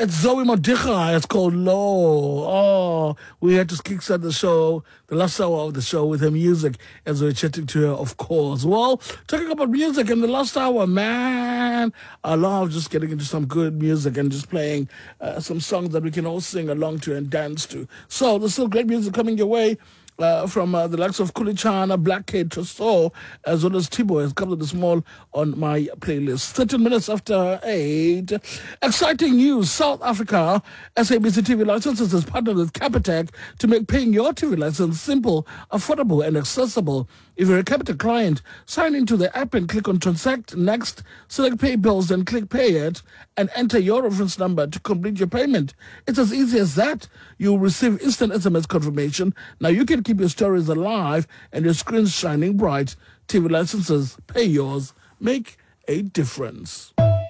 It's Zoe Modicha. It's called Low. Oh, we had to kickstart the show, the last hour of the show, with her music as we were chatting to her, of course. Well, talking about music in the last hour, man, I love just getting into some good music and just playing some songs that we can all sing along to and dance to. So there's still great music coming your way. From the likes of Kulichana, Black Kate, Trosso, as well as Tibo has covered this all on my playlist. 13 minutes after 8. Exciting news. South Africa, SABC TV Licenses has partnered with Capitec to make paying your TV license simple, affordable, and accessible. If you're a Capitec client, sign into the app and click on Transact Next, select Pay Bills, and click Pay It, and enter your reference number to complete your payment. It's as easy as that. You'll receive instant SMS confirmation. Now you can keep your stories alive and your screens shining bright. TV licenses, pay yours, make a difference.